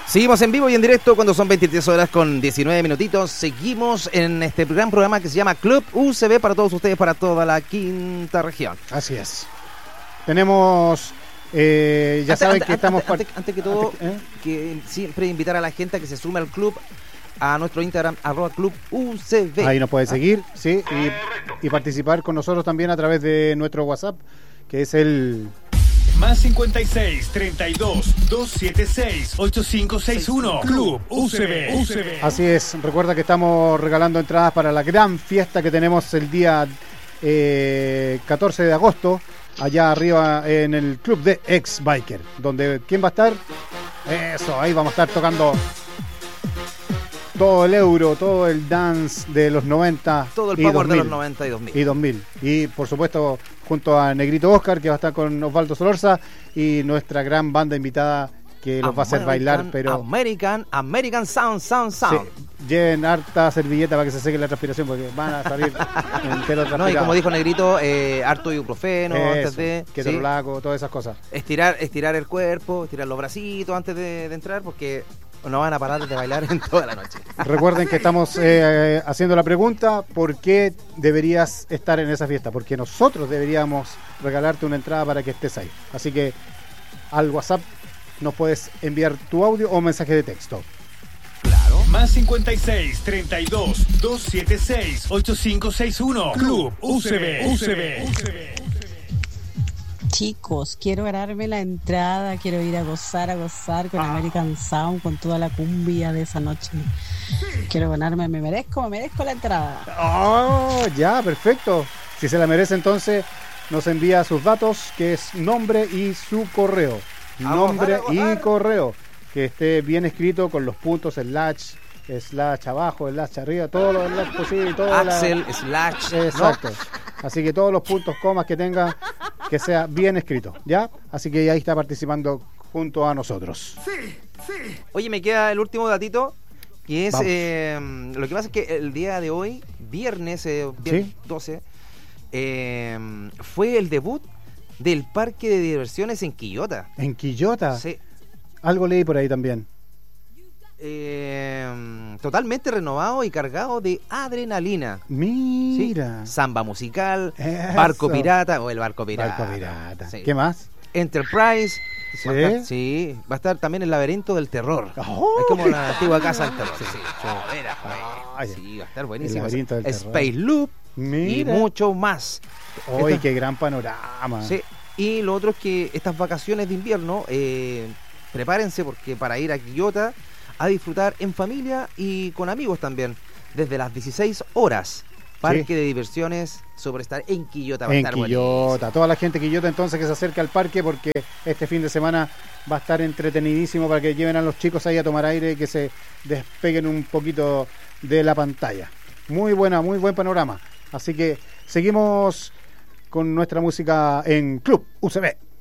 Seguimos en vivo y en directo cuando son 23 horas con 19 minutitos. Seguimos en este gran programa que se llama Club UCB para todos ustedes, para toda la quinta región. Así es. Tenemos, saben que estamos... Antes que todo, que siempre invitar a la gente a que se sume al club, a nuestro Instagram, @clubUCB. Ahí nos puede seguir, sí, y participar con nosotros también a través de nuestro WhatsApp, que es el... Más 56 32 276 8561. Club UCB. Así es, recuerda que estamos regalando entradas para la gran fiesta que tenemos el día 14 de agosto, allá arriba en el club de Ex Biker, donde ¿quién va a estar? Eso, ahí vamos a estar tocando todo el euro, todo el dance de los 90, todo el power de los 90 y 2000. Y 2000. Y por supuesto, junto a Negrito Oscar, que va a estar con Osvaldo Solorza, y nuestra gran banda invitada que los va a hacer bailar, pero... American Sound. Sí, lleven harta servilleta para que se seque la transpiración, porque van a salir enteros transpirados. No, y como dijo Negrito, harto ibuprofeno, antes de... ketorolaco, todas esas cosas. Estirar el cuerpo, estirar los bracitos antes de entrar, porque... no van a parar de bailar en toda la noche. Recuerden que estamos haciendo la pregunta: ¿por qué deberías estar en esa fiesta? Porque nosotros deberíamos regalarte una entrada para que estés ahí. Así que al WhatsApp nos puedes enviar tu audio o mensaje de texto. Claro. Más 56 32 276 8561. Club UCB. Chicos, quiero ganarme la entrada, quiero ir a gozar con American Sound, con toda la cumbia de esa noche. Quiero ganarme, me merezco la entrada. Oh, ya, perfecto. Si se la merece, entonces nos envía sus datos, que es nombre y su correo. Nombre y correo, que esté bien escrito con los puntos, slash abajo, slash arriba, todos los slash posibles, todo Axel, slash. Exacto. ¿No? Así que todos los puntos, comas que tenga, que sea bien escrito, ¿ya? Así que ahí está participando junto a nosotros. Sí. Oye, me queda el último datito, que es lo que pasa es que el día de hoy, viernes 12, fue el debut del parque de diversiones en Quillota. ¿En Quillota? Sí. Algo leí por ahí también. Totalmente renovado y cargado de adrenalina. Mira. ¿Sí? Samba musical, Eso. barco pirata o el barco pirata. Barco pirata. Sí. ¿Qué más? Enterprise. ¿Sí? Va a estar también el laberinto del terror. Oh, es como la antigua casa del terror. Sí. Va a estar buenísimo. El laberinto del Space Loop. Mira. Y mucho más. ¡Uy, qué gran panorama! Sí. Y lo otro es que estas vacaciones de invierno, prepárense porque para ir a Quillota a disfrutar en familia y con amigos también, desde las 16 horas. Parque de diversiones Superstar en Quillota. Va a estar Quillota. Buenísimo. Toda la gente de Quillota entonces que se acerque al parque, porque este fin de semana va a estar entretenidísimo para que lleven a los chicos ahí a tomar aire y que se despeguen un poquito de la pantalla. Muy buen panorama. Así que seguimos con nuestra música en Club UCB.